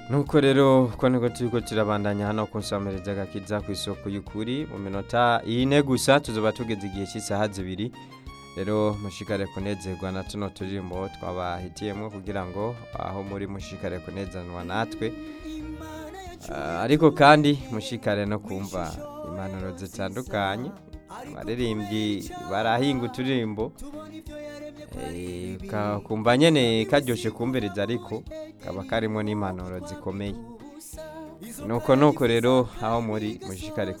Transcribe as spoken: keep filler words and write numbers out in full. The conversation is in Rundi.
nuko rero ko niko turiko turabandanya hano kunsamereza gakiza ku isoko y'ukuri mu minota ine gusa tuzoba tugeze igihe cy'isaha zibiri rero mushikare kunezerwa na tuno turimbo twabahitiyemo kugira ngo aho muri mushikare kunezanwa natwe. Uh, ariko kandi mushikare no kumva impanuro zitandukanye abaririmbyi barahinga uturimbo e, kumva nyene karyoshe kumbereza ariko kaba karimo n'impanuro zikomeye nuko nuko rero aho muri mushikare